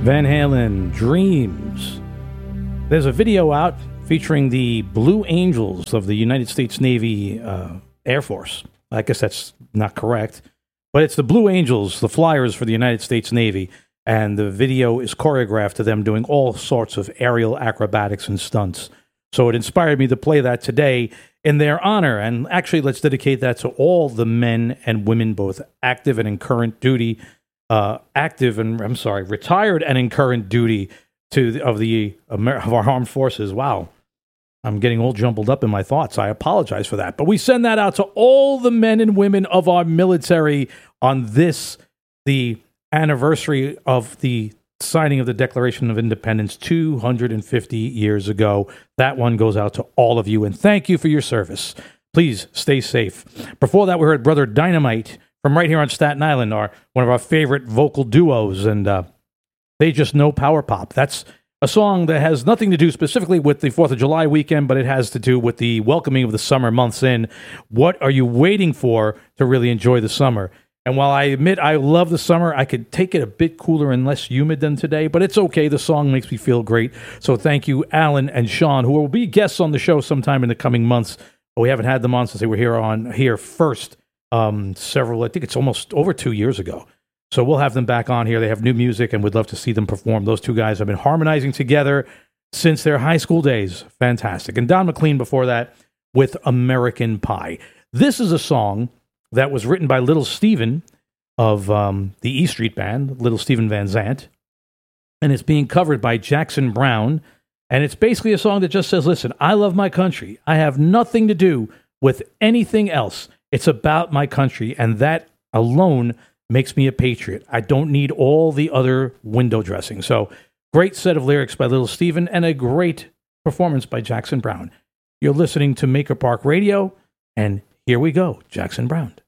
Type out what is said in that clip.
Van Halen, Dreams. There's a video out featuring the Blue Angels of the United States Navy Air Force. I guess that's not correct, but it's the Blue Angels, the flyers for the United States Navy, and the video is choreographed to them doing all sorts of aerial acrobatics and stunts. So it inspired me to play that today in their honor, and actually let's dedicate that to all the men and women, both active and in current duty, retired and in current duty of our armed forces. Wow. I'm getting all jumbled up in my thoughts. I apologize for that. But we send that out to all the men and women of our military on this, the anniversary of the signing of the Declaration of Independence 250 years ago. That one goes out to all of you, and thank you for your service. Please stay safe. Before that, we heard Brother Dynamite from right here on Staten Island, one of our favorite vocal duos, and They Just Know Power Pop. That's a song that has nothing to do specifically with the 4th of July weekend, but it has to do with the welcoming of the summer months in. What are you waiting for to really enjoy the summer? And while I admit I love the summer, I could take it a bit cooler and less humid than today, but it's okay. The song makes me feel great. So thank you, Alan and Sean, who will be guests on the show sometime in the coming months. But we haven't had them on since they were here first. I think it's almost over 2 years ago. So we'll have them back on here. They have new music, and we'd love to see them perform. Those two guys have been harmonizing together since their high school days. Fantastic. And Don McLean before that with American Pie. This is a song that was written by Little Steven of the E Street Band, Little Steven Van Zandt, and it's being covered by Jackson Browne. And it's basically a song that just says, listen, I love my country. I have nothing to do with anything else. It's about my country, and that alone makes me a patriot. I don't need all the other window dressing. So, great set of lyrics by Little Steven and a great performance by Jackson Browne. You're listening to Maker Park Radio, and here we go, Jackson Browne.